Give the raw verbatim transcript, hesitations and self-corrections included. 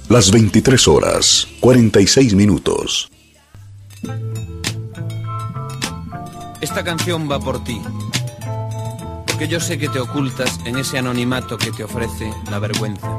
Las veintitrés horas, cuarenta y seis minutos. Esta canción va por ti, porque yo sé que te ocultas en ese anonimato que te ofrece la vergüenza.